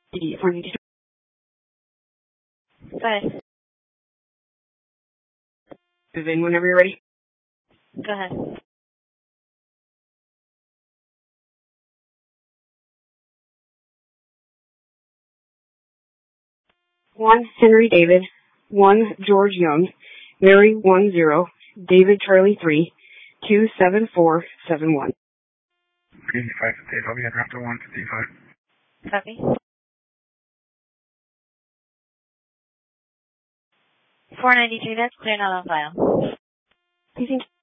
492. Go ahead. Vivian, whenever you're ready. Go ahead. One Henry David, 1 George Young, Mary 10, David Charlie 3, 27471. 85 Dave, I'll be at Raptor 155. Copy. 493, that's clear, not on file. You think